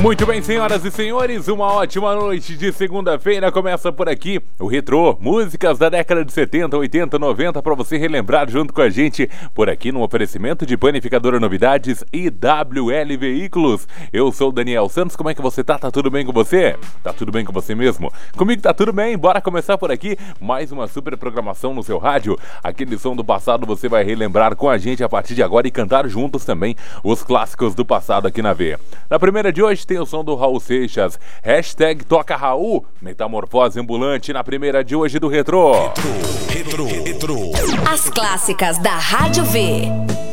Muito bem, senhoras e senhores, uma ótima noite de segunda-feira. Começa por aqui o Retrô, músicas da década de 70, 80, 90 para você relembrar junto com a gente por aqui no oferecimento de Panificadora Novidades e WL Veículos. Eu sou o Daniel Santos, como é que você tá? Tá tudo bem com você? Tá tudo bem com você mesmo? Comigo tá tudo bem, bora começar por aqui mais uma super programação no seu rádio. Aquele som do passado você vai relembrar com a gente a partir de agora e cantar juntos também os clássicos do passado aqui na V. Na primeira de hoje tem o som do Raul Seixas, hashtag Toca Raul, Metamorfose Ambulante na primeira de hoje do Retrô. As clássicas da Rádio V.